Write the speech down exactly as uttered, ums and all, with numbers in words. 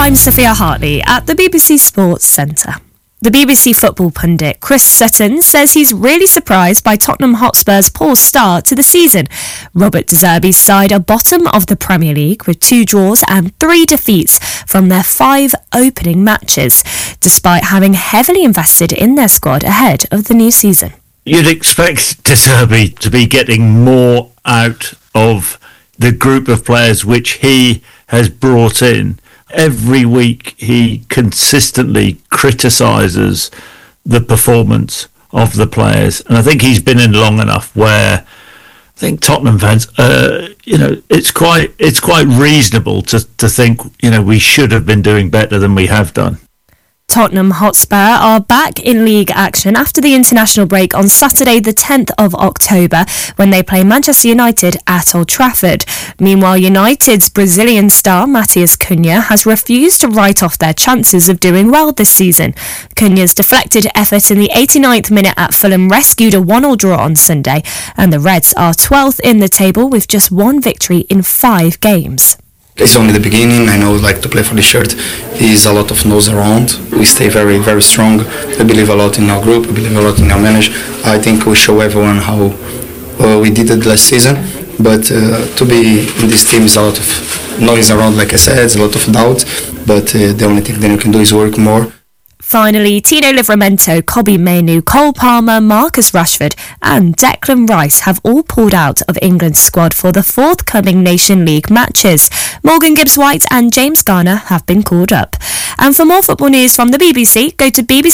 I'm Sophia Hartley at the B B C Sports Centre. The B B C football pundit Chris Sutton says he's really surprised by Tottenham Hotspur's poor start to the season. Robert De Zerbi's side are bottom of the Premier League with two draws and three defeats from their five opening matches, despite having heavily invested in their squad ahead of the new season. You'd expect De Zerbi to be getting more out of the group of players which he has brought in. Every week he consistently criticises the performance of the players, and I think he's been in long enough where I think Tottenham fans, uh, you know, it's quite it's quite reasonable to to think, you know, we should have been doing better than we have done. Tottenham Hotspur are back in league action after the international break on Saturday the tenth of October when they play Manchester United at Old Trafford. Meanwhile, United's Brazilian star Matheus Cunha has refused to write off their chances of doing well this season. Cunha's deflected effort in the eighty-ninth minute at Fulham rescued a one all draw on Sunday, and the Reds are twelfth in the table with just one victory in five games. It's only the beginning. I know, like, to play for the shirt is a lot of no's around. We stay very, very strong. I believe a lot in our group. I believe a lot in our manager. I think we show everyone how well we did it last season. But uh, to be in this team is a lot of noise around, like I said, it's a lot of doubt. But uh, the only thing that you can do is work more. Finally, Tino Livramento, Kobbie Mainoo, Cole Palmer, Marcus Rashford and Declan Rice have all pulled out of England's squad for the forthcoming Nation League matches. Morgan Gibbs-White and James Garner have been called up. And for more football news from the B B C, go to bbc